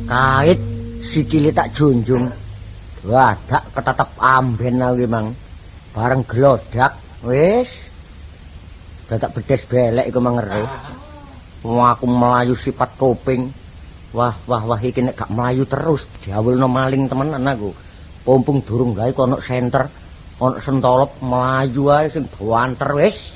Kait sikile tak junjung. Wadak ketetep amben aku mang. Bareng glodak wis dadak bedes belek iku mangere. Wong aku melayu sifat kuping. Wah iki nek gak melayu terus diawulno maling temenan aku. Pompong durung gawe kok ana senter, ana sentolop melayu ae sing banter wis.